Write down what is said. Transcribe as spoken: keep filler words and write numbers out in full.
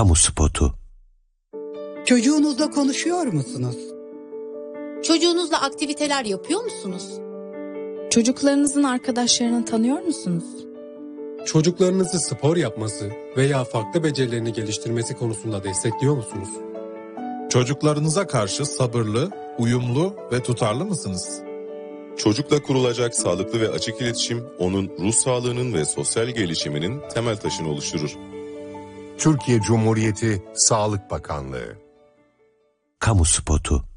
Kamu spotu. Çocuğunuzla konuşuyor musunuz? Çocuğunuzla aktiviteler yapıyor musunuz? Çocuklarınızın arkadaşlarını tanıyor musunuz? Çocuklarınızı spor yapması veya farklı becerilerini geliştirmesi konusunda destekliyor musunuz? Çocuklarınıza karşı sabırlı, uyumlu ve tutarlı mısınız? Çocukla kurulacak sağlıklı ve açık iletişim, onun ruh sağlığının ve sosyal gelişiminin temel taşını oluşturur. Türkiye Cumhuriyeti Sağlık Bakanlığı. Kamu spotu.